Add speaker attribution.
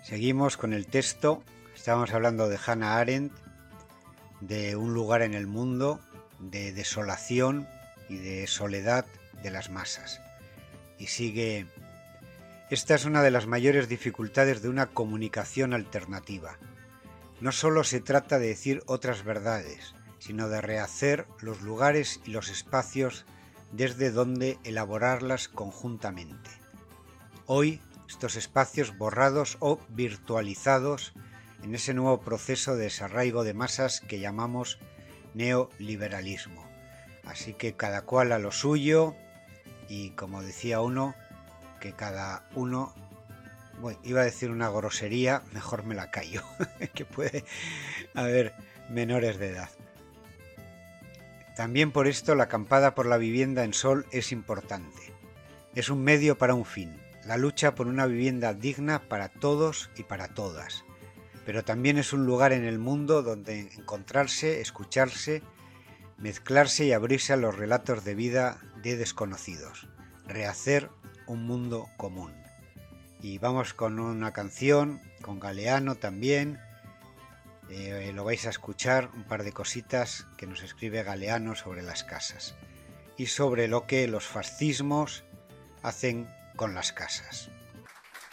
Speaker 1: Seguimos con el texto. Estábamos hablando de Hannah Arendt, de un lugar en el mundo, de desolación y de soledad de las masas. Y sigue: esta es una de las mayores dificultades de una comunicación alternativa. No solo se trata de decir otras verdades, sino de rehacer los lugares y los espacios desde donde elaborarlas conjuntamente. Hoy, estos espacios borrados o virtualizados en ese nuevo proceso de desarraigo de masas que llamamos neoliberalismo. Así que cada cual a lo suyo y, como decía uno, que cada uno... Bueno, iba a decir una grosería, mejor me la callo, que puede haber menores de edad. También por esto la acampada por la vivienda en Sol es importante. Es un medio para un fin, la lucha por una vivienda digna para todos y para todas. Pero también es un lugar en el mundo donde encontrarse, escucharse, mezclarse y abrirse a los relatos de vida de desconocidos. Rehacer un mundo común. Y vamos con una canción, con Galeano también. Lo vais a escuchar, un par de cositas que nos escribe Galeano sobre las casas y sobre lo que los fascismos hacen con las casas.